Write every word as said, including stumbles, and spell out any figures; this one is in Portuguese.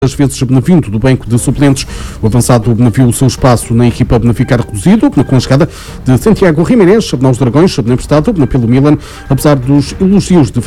às vezes vindo do banco de suplentes. O avançado viu o seu espaço na equipa ficar reduzido, com a chegada de Santiago Jiménez, nos Dragões, emprestado pelo Milan, apesar dos elogios de